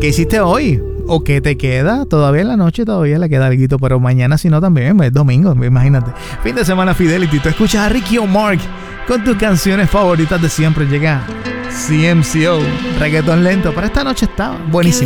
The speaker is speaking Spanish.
¿Qué hiciste hoy? ¿O qué te queda? Todavía en la noche todavía le queda algo, pero mañana si no también, es domingo, imagínate. Fin de semana Fidelity, tú escuchas a Ricky O'Mark con tus canciones favoritas de siempre. Llega CMCO, reggaetón lento, para esta noche está buenísimo.